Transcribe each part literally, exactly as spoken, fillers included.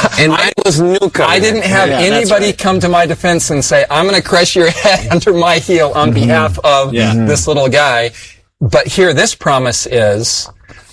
And I was new covenant. I didn't have Yeah, anybody right. come to my defense and say, I'm going to crush your head under my heel on mm-hmm. behalf of yeah. this little guy. But here, this promise is,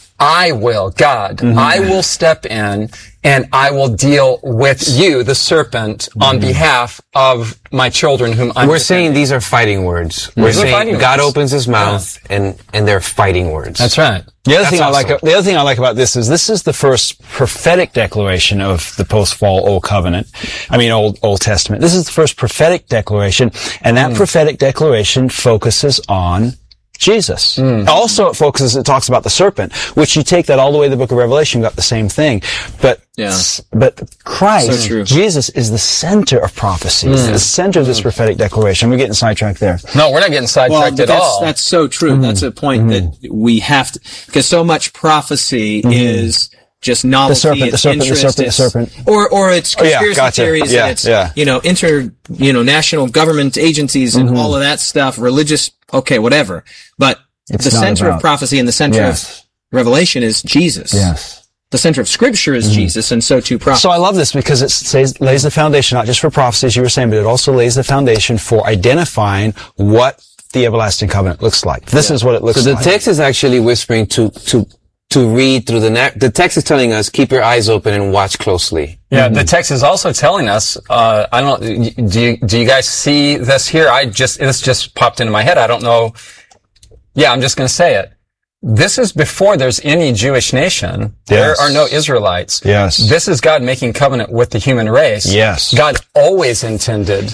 I will, God, mm-hmm. I will step in and I will deal with you, the serpent, mm-hmm. on behalf of my children whom I'm We're defending. saying these are fighting words. Mm-hmm. We're These are saying fighting God words. opens his mouth yeah. and, and they're fighting words. That's right. The other That's thing awesome. I like, the other thing I like about this is this is the first prophetic declaration of the post-fall Old Covenant. I mean, Old, Old Testament. This is the first prophetic declaration, and that mm. prophetic declaration focuses on Jesus. Mm. Also, it focuses, it talks about the serpent, which you take that all the way to the book of Revelation, you got the same thing. But, yeah. but Christ, so Jesus is the center of prophecy, mm. the center of this prophetic declaration. We're getting sidetracked there. No, we're not getting sidetracked well, at that's, all. That's so true. Mm-hmm. That's a point mm-hmm. that we have to, because so much prophecy mm-hmm. is just novelty, the serpent, it's the serpent, interest, the serpent, the serpent. Or, or it's conspiracy oh, yeah, gotcha. theories, yeah, and it's, yeah. you know, inter, you know, national government agencies and mm-hmm. all of that stuff, religious, okay, whatever. But it's the center about, of prophecy and the center yes. of revelation is Jesus. Yes. The center of Scripture is mm-hmm. Jesus, and so too prophecy. So I love this because it says, lays the foundation not just for prophecy, as you were saying, but it also lays the foundation for identifying what the everlasting covenant looks like. This yeah. is what it looks like. So the like. text is actually whispering to to to read through the na- the text is telling us keep your eyes open and watch closely. Yeah, mm-hmm. the text is also telling us. Uh, I don't. Do you do you guys see this here? I just this just popped into my head. I don't know. Yeah, I'm just going to say it. This is before there's any Jewish nation. Yes. There are no Israelites. Yes. This is God making covenant with the human race. Yes. God always intended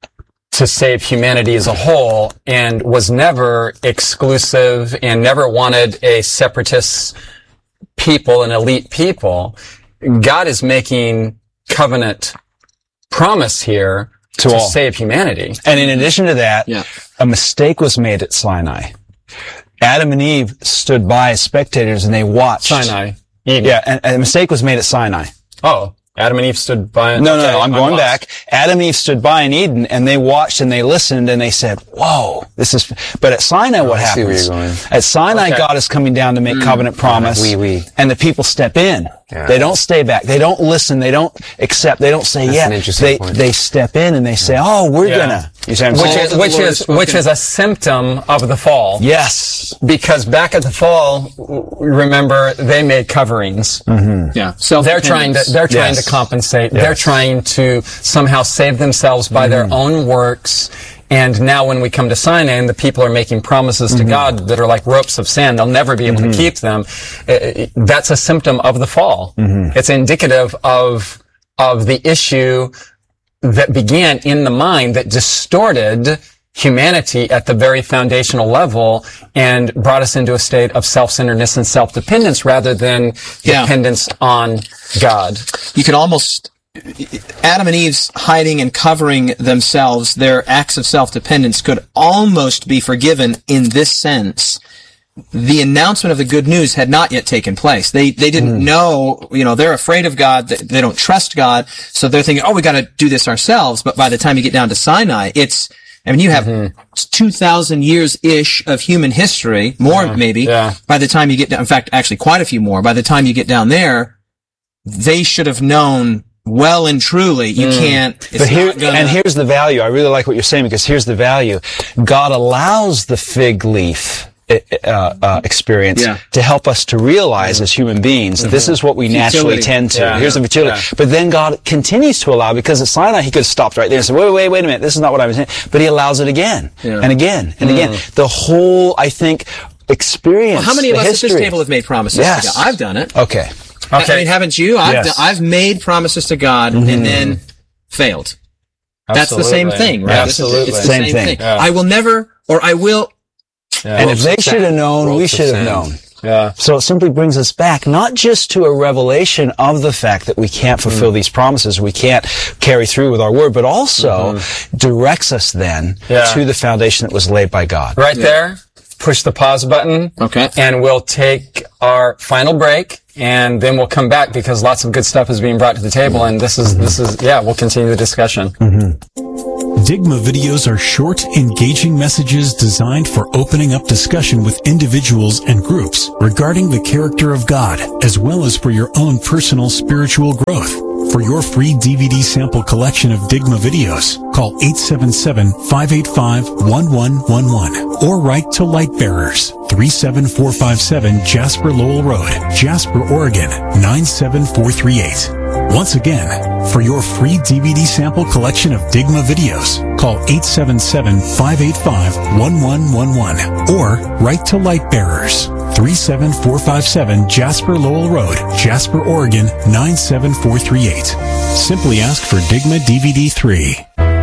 to save humanity as a whole and was never exclusive and never wanted a separatist people, an elite people. God is making covenant promise here to, to save humanity. And in addition to that, yeah. a mistake was made at Sinai. Adam and Eve stood by as spectators and they watched. Sinai. Eve. Yeah, and, and a mistake was made at Sinai. Oh, Adam and Eve stood by. No, okay, no, no, I'm going lost. back. Adam and Eve stood by in Eden and they watched and they listened and they said, whoa, this is, but at Sinai what I see where happens? you're going. At Sinai, Okay. God is coming down to make Mm. covenant promise. Oui, oui. And the people step in. Yeah. They don't stay back. They don't listen. They don't accept. They don't say, That's yeah. an interesting They, point. they step in and they say, oh, we're Yeah. gonna. You see what I'm Which saying? is, the which Lord is, spoken. which is a symptom of the fall. Yes. Because back at the fall, w- remember, they made coverings. Mm-hmm. Yeah. They're trying to, they're trying Yes. to compensate. Yes. They're trying to somehow save themselves by mm-hmm. their own works. And now when we come to Sinai and the people are making promises to mm-hmm. God that are like ropes of sand, they'll never be able mm-hmm. to keep them. Uh, that's a symptom of the fall. Mm-hmm. It's indicative of, of the issue that began in the mind that distorted humanity at the very foundational level and brought us into a state of self-centeredness and self-dependence rather than Yeah. dependence on God. You could almost, Adam and Eve's hiding and covering themselves, their acts of self-dependence could almost be forgiven in this sense. The announcement of the good news had not yet taken place. They, they didn't mm. know, you know, they're afraid of God. They, they don't trust God. So they're thinking, oh, we gotta do this ourselves. But by the time you get down to Sinai, it's, I mean, you have mm-hmm. two thousand years-ish of human history, more yeah. maybe. Yeah. By the time you get down, in fact, actually quite a few more. By the time you get down there, they should have known well and truly you mm. can't, it's but here, not gonna, and here's the value. I really like what you're saying because here's the value. God allows the fig leaf uh, uh, experience yeah. to help us to realize mm. as human beings mm-hmm. this is what we futility. naturally tend to. Yeah. Here's the futility. Yeah. But then God continues to allow, because at Sinai he could have stopped right there and said, wait, wait, wait a minute, this is not what I was saying. But he allows it again yeah. and again and mm. again. The whole, I think, experience. Well, how many of us history. at this table have made promises yes. to God? I've done it. Okay. Okay. I mean, haven't you? I've, Yes. done, I've made promises to God mm-hmm. and then failed. That's the same thing, right? Absolutely. It's the Same same, thing. thing. Yeah. I will never, or I will. Yeah. And if they should have known, we should have known. Yeah. So it simply brings us back, not just to a revelation of the fact that we can't fulfill mm. these promises, we can't carry through with our word, but also mm-hmm. directs us then yeah. to the foundation that was laid by God. Right yeah. there, push the pause button. Okay. And we'll take our final break, and then we'll come back because lots of good stuff is being brought to the table, and this is, this is, yeah, we'll continue the discussion. Mm-hmm. Digma videos are short, engaging messages designed for opening up discussion with individuals and groups regarding the character of God, as well as for your own personal spiritual growth. For your free D V D sample collection of Digma videos, call eight seven seven, five eight five, one one one one or write to Lightbearers, three seven four five seven Jasper Lowell Road, Jasper, Oregon, nine seven four three eight. Once again, for your free D V D sample collection of Digma videos, call eight seven seven, five eight five, one one one one or write to Lightbearers, three seven four five seven Jasper Lowell Road, Jasper, Oregon, nine seven four three eight. Simply ask for Digma D V D three.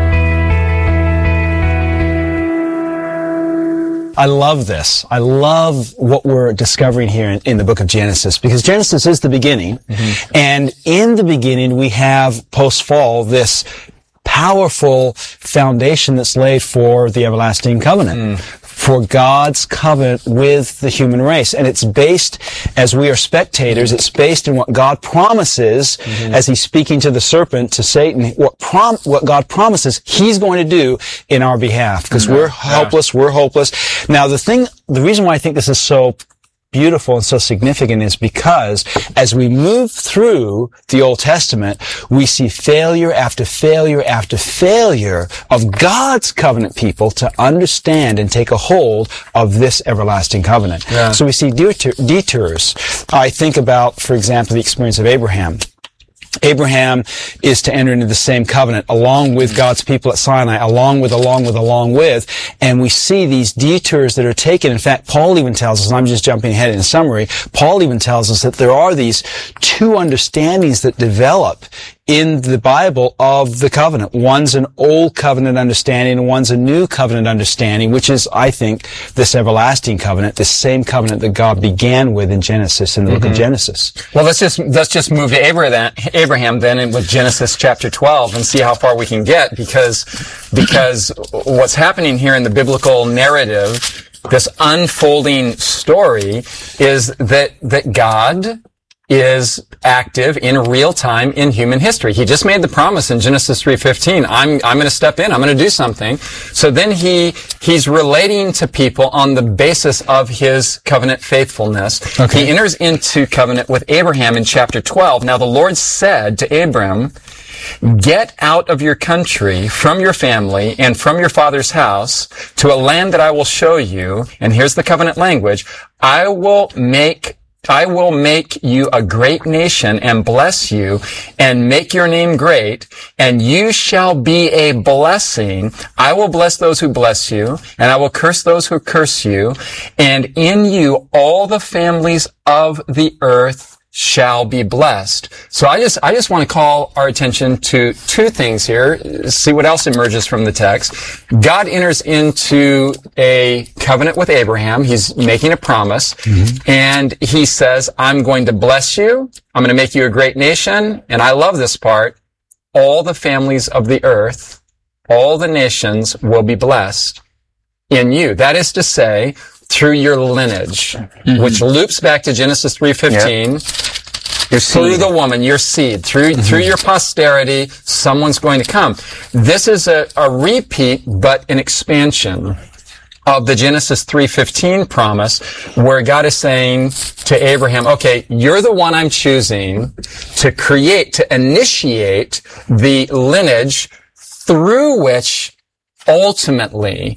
I love this. I love what we're discovering here in, in the book of Genesis, because Genesis is the beginning. Mm-hmm. And in the beginning, we have post-fall this powerful foundation that's laid for the everlasting covenant. Mm. For God's covenant with the human race. And it's based, as we are spectators, it's based in what God promises, mm-hmm. as he's speaking to the serpent, to Satan, what prom- what God promises he's going to do in our behalf. Because mm-hmm. we're helpless, yeah. we're hopeless. Now, the thing, the reason why I think this is so beautiful and so significant is because as we move through the Old Testament, we see failure after failure after failure of God's covenant people to understand and take a hold of this everlasting covenant. Yeah. So we see detours. I think about, for example, the experience of Abraham. Abraham is to enter into the same covenant along with God's people at Sinai, along with, along with, along with, and we see these detours that are taken. In fact, Paul even tells us, and I'm just jumping ahead in summary, Paul even tells us that there are these two understandings that develop in the Bible of the covenant. One's an old covenant understanding and one's a new covenant understanding, which is, I think, this everlasting covenant, this same covenant that God began with in Genesis, in the mm-hmm. book of Genesis. Well, let's just, let's just move to Abraham, Abraham then and with Genesis chapter twelve and see how far we can get, because, because what's happening here in the biblical narrative, this unfolding story, is that, that God is active in real time in human history. He just made the promise in Genesis three fifteen, I'm, I'm going to step in, I'm going to do something. So then he, he's relating to people on the basis of his covenant faithfulness. Okay. He enters into covenant with Abraham in chapter twelve. Now the Lord said to Abram, get out of your country, from your family, and from your father's house to a land that I will show you. And here's the covenant language. I will make I will make you a great nation and bless you and make your name great, and you shall be a blessing. I will bless those who bless you, and I will curse those who curse you, and in you all the families of the earth shall be blessed. So I just, I just want to call our attention to two things here, see what else emerges from the text. God enters into a covenant with Abraham. He's making a promise, mm-hmm. and he says, I'm going to bless you. I'm going to make you a great nation. And I love this part. All the families of the earth, all the nations will be blessed in you. That is to say, through your lineage, mm-hmm. which loops back to Genesis three fifteen. Yep. Your through the woman, your seed, through mm-hmm. through your posterity, someone's going to come. This is a, a repeat, but an expansion of the Genesis three fifteen promise, where God is saying to Abraham, okay, you're the one I'm choosing to create, to initiate the lineage through which ultimately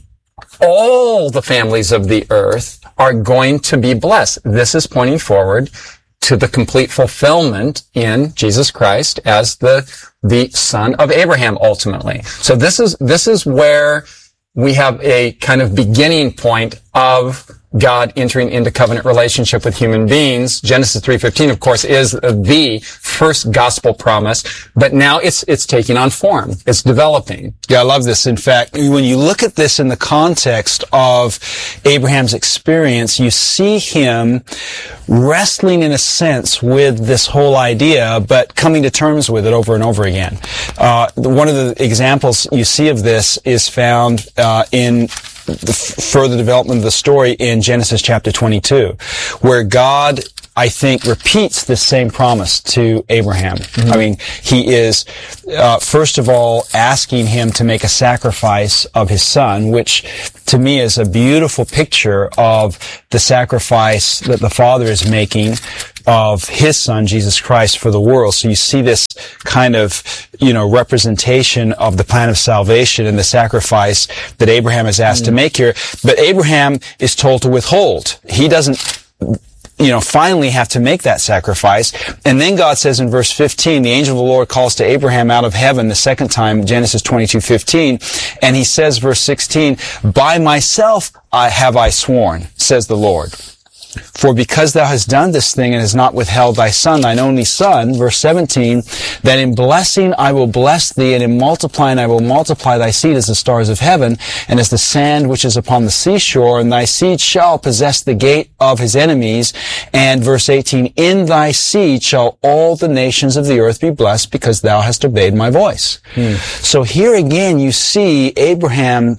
all the families of the earth are going to be blessed. This is pointing forward to the complete fulfillment in Jesus Christ as the, the son of Abraham ultimately. So this is, this is where we have a kind of beginning point of God entering into covenant relationship with human beings. Genesis three fifteen, of course, is the first gospel promise, but now it's it's taking on form. It's developing. Yeah, I love this. In fact, when you look at this in the context of Abraham's experience, you see him wrestling in a sense with this whole idea, but coming to terms with it over and over again. Uh, one of the examples you see of this is found uh, in the f- further development of the story in Genesis chapter twenty-two, where God I think, repeats this same promise to Abraham. Mm-hmm. I mean, he is, uh, first of all, asking him to make a sacrifice of his son, which to me is a beautiful picture of the sacrifice that the Father is making of his son, Jesus Christ, for the world. So you see this kind of, you know, representation of the plan of salvation and the sacrifice that Abraham is asked mm. to make here. But Abraham is told to withhold. He doesn't, you know, finally have to make that sacrifice. And then God says in verse fifteen, the angel of the Lord calls to Abraham out of heaven the second time, Genesis twenty-two fifteen, and he says, verse sixteen, by myself I have I sworn, says the Lord. For because thou hast done this thing and hast not withheld thy son, thine only son, verse seventeen, that in blessing I will bless thee, and in multiplying I will multiply thy seed as the stars of heaven, and as the sand which is upon the seashore, and thy seed shall possess the gate of his enemies. And verse eighteen, in thy seed shall all the nations of the earth be blessed, because thou hast obeyed my voice. Hmm. So here again you see Abraham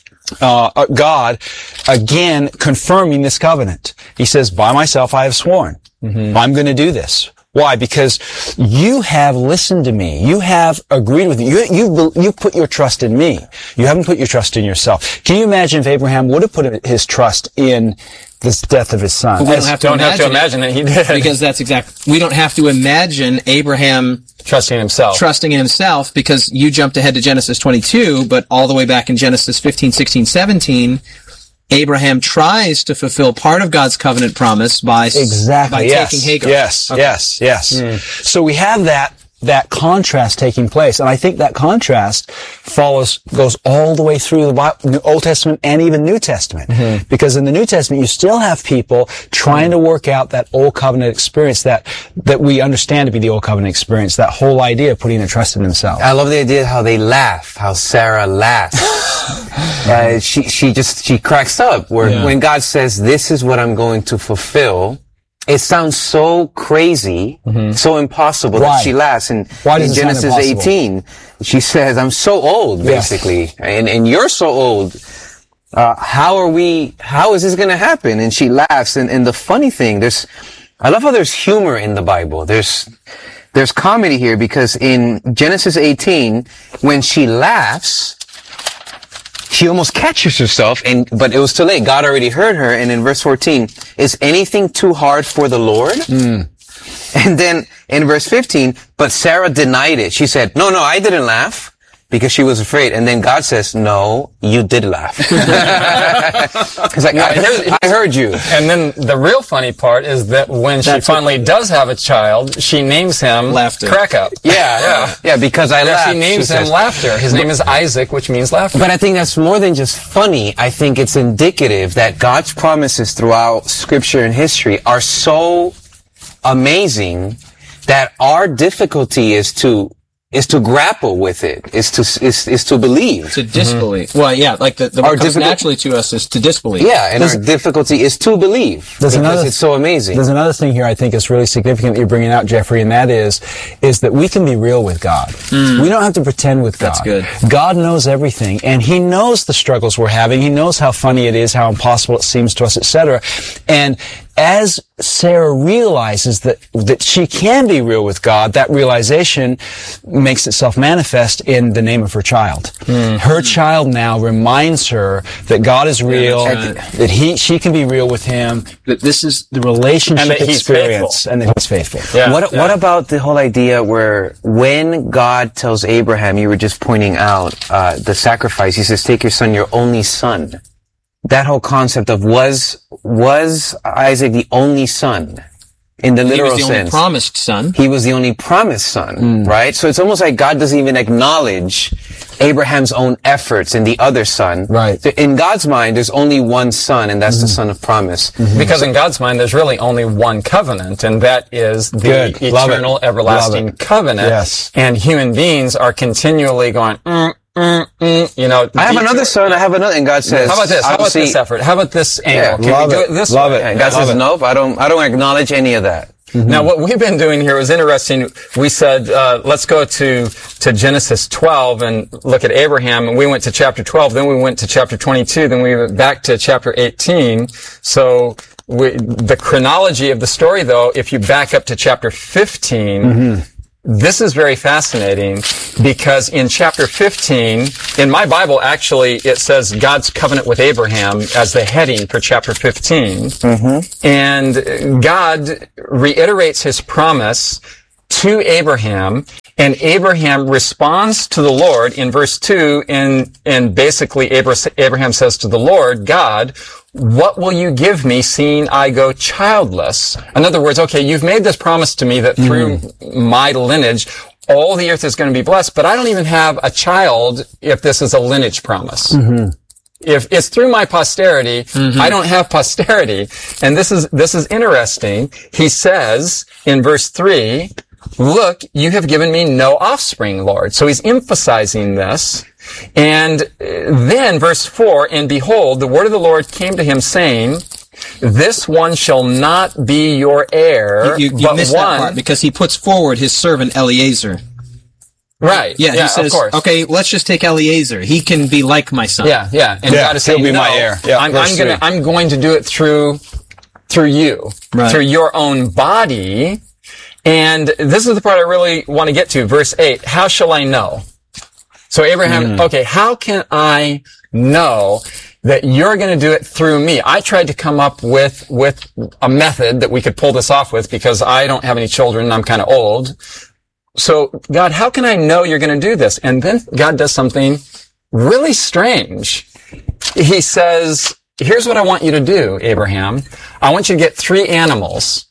Uh, God, again, confirming this covenant. He says, by myself I have sworn. Mm-hmm. I'm going to do this. Why? Because you have listened to me. You have agreed with me. You, you, you put your trust in me. You haven't put your trust in yourself. Can you imagine if Abraham would have put his trust in this death of his son? We don't have to, don't imagine, have to imagine it. He did. Because that's exactly, we don't have to imagine Abraham trusting himself. Trusting in himself, because you jumped ahead to Genesis twenty-two, but all the way back in Genesis fifteen, sixteen, seventeen, Abraham tries to fulfill part of God's covenant promise by, exactly, by yes. taking Hagar. Yes, okay. yes, yes. Mm. So we have that that contrast taking place. And I think that contrast follows, goes all the way through the Bible, Old Testament and even New Testament. Mm-hmm. Because in the New Testament, you still have people trying to work out that Old Covenant experience that, that we understand to be the Old Covenant experience, that whole idea of putting their trust in themselves. I love the idea how they laugh, how Sarah laughs. uh, she, she just, she cracks up where, yeah. when God says, this is what I'm going to fulfill. It sounds so crazy, mm-hmm. so impossible Why? that she laughs. And Why in Genesis eighteen, she says, I'm so old, basically. Yes. And, and you're so old. Uh, how are we, how is this going to happen? And she laughs. And, and the funny thing, there's, I love how there's humor in the Bible. There's, there's comedy here because in Genesis eighteen, when she laughs, she almost catches herself, and but it was too late. God already heard her. And in verse fourteen, is anything too hard for the Lord? Mm. And then in verse fifteen, but Sarah denied it. She said, no, no, I didn't laugh, because she was afraid. And then God says, no, you did laugh. It's like, no, I, heard, I heard you. And then the real funny part is that when That's she finally what, does have a child, she names him Laughter. Crack Up. Yeah, yeah, yeah, because I yeah, laughed. She names she him says. Laughter. His name is Isaac, which means laughter. But I think that's more than just funny. I think it's indicative that God's promises throughout Scripture and history are so amazing that our difficulty is to is to grapple with it, is to is is to believe, to disbelieve. Mm-hmm. Well, yeah, like the, the what comes naturally to us is to disbelieve. Yeah, and there's, our difficulty is to believe because another, it's so amazing. There's another thing here I think is really significant that you're bringing out, Jeffrey, and that is is that we can be real with God. Mm. We don't have to pretend with God. That's good. God knows everything, and He knows the struggles we're having. He knows how funny it is, how impossible it seems to us, et cetera. And as Sarah realizes that that she can be real with God, that realization makes itself manifest in the name of her child. Mm. Her child now reminds her that God is real, yeah, right. that he she can be real with Him, that this is the relationship and that experience, and that He's faithful. Yeah, what yeah. what about the whole idea where when God tells Abraham, you were just pointing out uh, the sacrifice, He says, "Take your son, your only son." That whole concept of was was Isaac the only son in the literal sense? He was the only promised son. He was the only promised son, mm. right? So it's almost like God doesn't even acknowledge Abraham's own efforts in the other son. Right. So in God's mind, there's only one son, and that's mm. the son of promise. Mm-hmm. Because so, in God's mind, there's really only one covenant, and that is the Good. eternal, everlasting covenant. Yes. And human beings are continually going, mm, Mm, mm, you know, I have another son. I have another, and God says, "How about this? How about this effort? How about this angle? Can we do it this way?" Love it. And God says, "Nope, I don't. I don't acknowledge any of that." Mm-hmm. Now, what we've been doing here was interesting. We said, uh, let's go to, to Genesis twelve and look at Abraham, and we went to chapter twelve, then we went to chapter twenty-two, then we went back to chapter eighteen. So, we, the chronology of the story, though, if you back up to chapter fifteen, mm-hmm. this is very fascinating because in chapter fifteen, in my Bible, actually, it says God's covenant with Abraham as the heading for chapter fifteen. Mm-hmm. And God reiterates his promise to Abraham, and Abraham responds to the Lord in verse two, and, and basically Abraham says to the Lord, God, what will you give me seeing I go childless? In other words, okay, you've made this promise to me that through mm. my lineage, all the earth is going to be blessed, but I don't even have a child if this is a lineage promise. Mm-hmm. If it's through my posterity, mm-hmm. I don't have posterity. And this is, this is interesting. He says in verse three, look, you have given me no offspring, Lord. So he's emphasizing this. And then verse four, and behold, the word of the Lord came to him saying, this one shall not be your heir, you, you, you but missed one... that part because he puts forward his servant Eliezer. Right. Yeah, yeah he says, of course. okay, let's just take Eliezer. He can be like my son. Yeah, yeah. And yeah, God is saying, he'll be no, my heir. Yeah, I'm, I'm gonna, three. I'm going to do it through, through you, right. through your own body. And this is the part I really want to get to. Verse eight, how shall I know? So Abraham, mm. okay, how can I know that you're going to do it through me? I tried to come up with, with a method that we could pull this off with because I don't have any children and I'm kind of old. So God, how can I know you're going to do this? And then God does something really strange. He says, here's what I want you to do, Abraham. I want you to get three animals.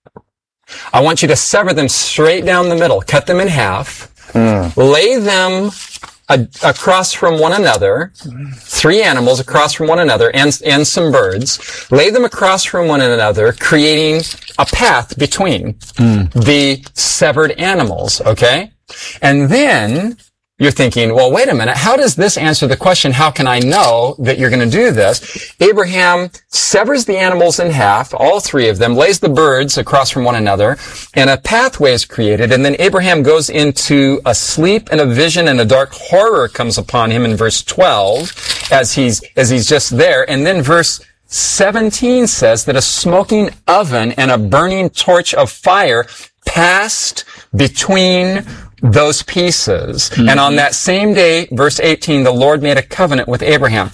I want you to sever them straight down the middle, cut them in half, mm. lay them a, across from one another, three animals across from one another, and, and some birds, lay them across from one another, creating a path between mm. the severed animals, okay? And then you're thinking, well, wait a minute, how does this answer the question, how can I know that you're going to do this? Abraham severs the animals in half, all three of them, lays the birds across from one another, and a pathway is created, and then Abraham goes into a sleep and a vision, and a dark horror comes upon him in verse twelve, as he's, as he's just there, and then verse seventeen says that a smoking oven and a burning torch of fire passed between those pieces. Mm-hmm. And on that same day, verse eighteen, the Lord made a covenant with Abraham.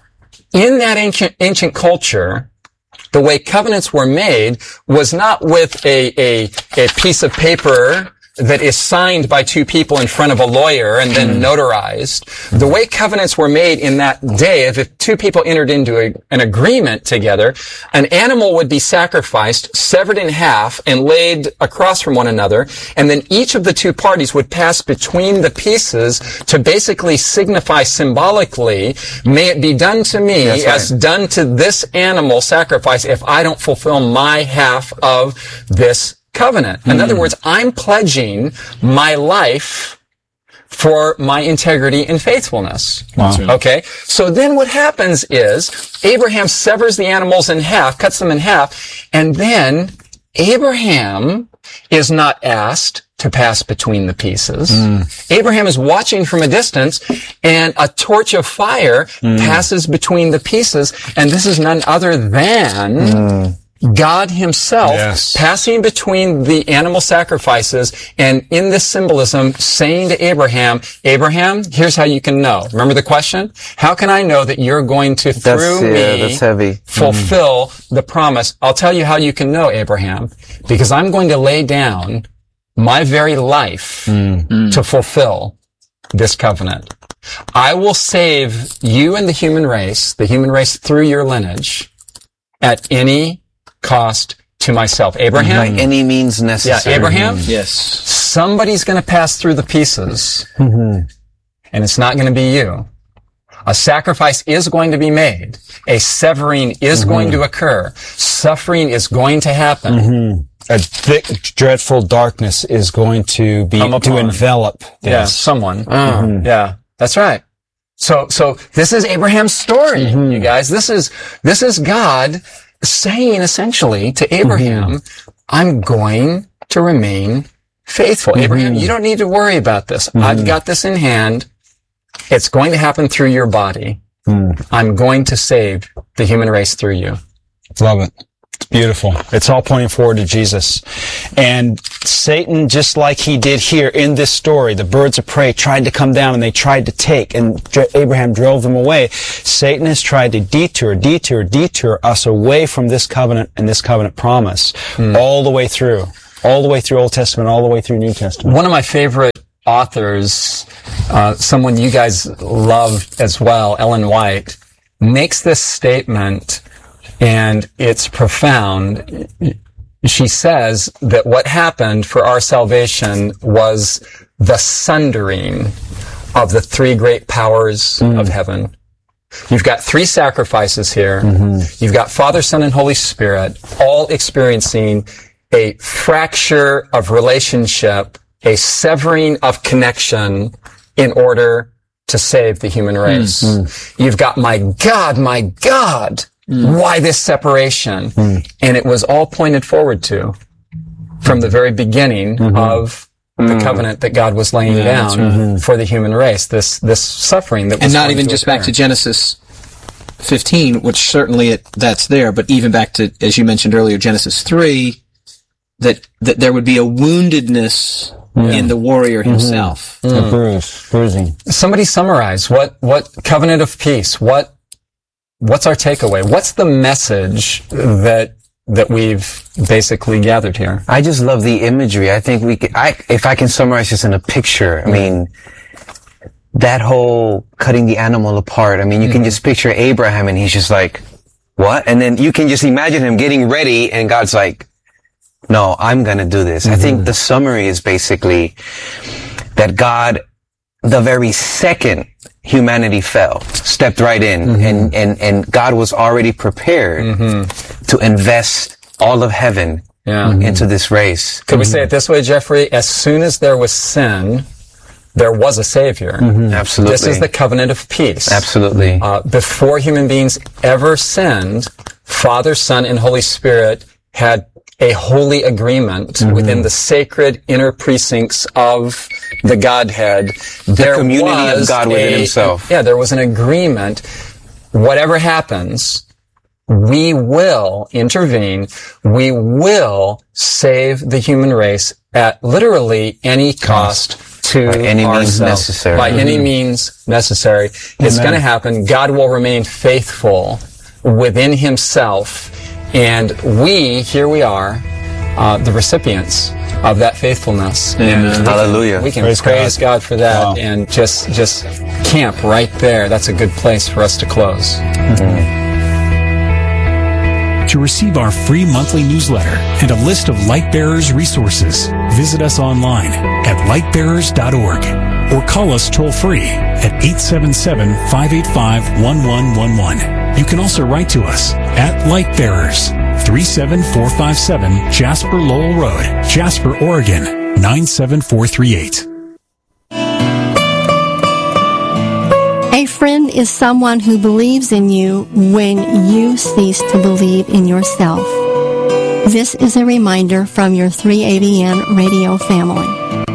In that ancient, ancient culture, the way covenants were made was not with a, a, a piece of paper that is signed by two people in front of a lawyer and then notarized. The way covenants were made in that day, if two people entered into a, an agreement together, an animal would be sacrificed, severed in half, and laid across from one another, and then each of the two parties would pass between the pieces to basically signify symbolically, may it be done to me right. as done to this animal sacrifice if I don't fulfill my half of this covenant. In mm. other words, I'm pledging my life for my integrity and faithfulness. Wow. Okay? So then what happens is Abraham severs the animals in half, cuts them in half, and then Abraham is not asked to pass between the pieces. Mm. Abraham is watching from a distance, and a torch of fire mm. passes between the pieces, and this is none other than mm. God himself yes. passing between the animal sacrifices, and in this symbolism saying to Abraham, Abraham, here's how you can know. Remember the question? How can I know that you're going to, that's, through yeah, me, that's heavy. fulfill mm. the promise? I'll tell you how you can know, Abraham, because I'm going to lay down my very life mm. to fulfill this covenant. I will save you and the human race, the human race through your lineage, at any cost to myself. Abraham? By any means necessary. Yeah, Abraham? Yes. Somebody's going to pass through the pieces, mm-hmm. and it's not going to be you. A sacrifice is going to be made. A severing is mm-hmm. going to occur. Suffering is going to happen. Mm-hmm. A thick, dreadful darkness is going to be, to envelop. Yeah, yes. someone. Oh, mm-hmm. Yeah, that's right. So, so this is Abraham's story, mm-hmm. you guys. This is, this is God saying essentially to Abraham, mm-hmm. I'm going to remain faithful. Mm-hmm. Abraham, you don't need to worry about this. Mm-hmm. I've got this in hand. It's going to happen through your body. Mm. I'm going to save the human race through you. Love it. Beautiful. It's all pointing forward to Jesus. And Satan, just like he did here in this story, the birds of prey tried to come down and they tried to take, and Abraham drove them away. Satan has tried to detour, detour, detour us away from this covenant and this covenant promise mm. all the way through, all the way through Old Testament, all the way through New Testament. One of my favorite authors, uh, someone you guys love as well, Ellen White, makes this statement, and it's profound. She says that what happened for our salvation was the sundering of the three great powers mm. of heaven. You've got three sacrifices here. Mm-hmm. You've got Father, Son, and Holy Spirit all experiencing a fracture of relationship, a severing of connection in order to save the human race. Mm-hmm. You've got, my God, my God, mm. why this separation? Mm. And it was all pointed forward to from the very beginning mm-hmm. of the mm. covenant that God was laying yeah, down right. for the human race, this this suffering that was and not even just occur. Back to Genesis fifteen, which certainly it, that's there, but even back to, as you mentioned earlier, Genesis three, that that there would be a woundedness yeah. in the warrior himself. Mm-hmm. Mm. A bruise, bruising. Somebody summarize what what covenant of peace. What what's our takeaway? What's the message that that we've basically gathered here? I just love the imagery. I think we could, I, if I can summarize this in a picture, I mean, that whole cutting the animal apart. I mean, you mm-hmm. can just picture Abraham and he's just like, what? And then you can just imagine him getting ready and God's like, no, I'm going to do this. Mm-hmm. I think the summary is basically that God, the very second humanity fell, stepped right in, mm-hmm. and, and, and God was already prepared mm-hmm. to invest all of heaven yeah. mm-hmm. into this race. Could mm-hmm. we say it this way, Jeffrey? As soon as there was sin, there was a Savior. Mm-hmm. Absolutely. This is the covenant of peace. Absolutely. Uh, before human beings ever sinned, Father, Son, and Holy Spirit had a holy agreement mm-hmm. within the sacred inner precincts of the Godhead. The there community of God within a, himself. Yeah, there was an agreement. Whatever happens, we will intervene. We will save the human race at literally any cost, cost to by any ourselves. means necessary. By mm-hmm. any means necessary. Amen. It's going to happen. God will remain faithful within himself. And we, here we are, uh, the recipients of that faithfulness. Amen. And Hallelujah. We can praise, praise God. God for that wow. and just just camp right there. That's a good place for us to close. Mm-hmm. To receive our free monthly newsletter and a list of Lightbearers resources, visit us online at lightbearers dot org or call us toll-free at eight seven seven, five eight five, one one one one. You can also write to us at Lightbearers, three seven four five seven Jasper Lowell Road, Jasper, Oregon, nine seven four three eight. A friend is someone who believes in you when you cease to believe in yourself. This is a reminder from your three A B N radio family.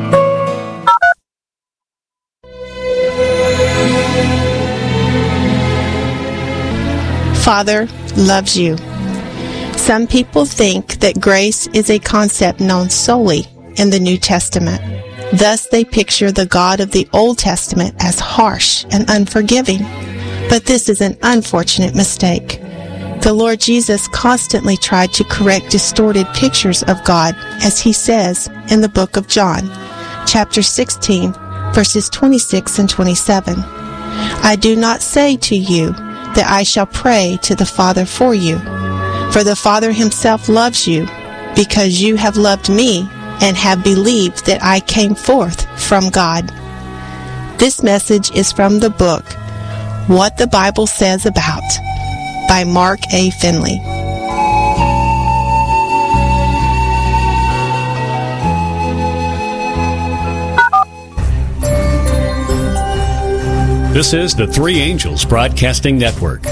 Father loves you. Some people think that grace is a concept known solely in the New Testament. Thus, they picture the God of the Old Testament as harsh and unforgiving. But this is an unfortunate mistake. The Lord Jesus constantly tried to correct distorted pictures of God, as he says in the book of John, chapter sixteen, verses twenty-six and twenty-seven. I do not say to you that I shall pray to the Father for you, for the Father himself loves you, because you have loved me and have believed that I came forth from God. This message is from the book, What the Bible Says About, by Mark A. Finley. This is the Three Angels Broadcasting Network.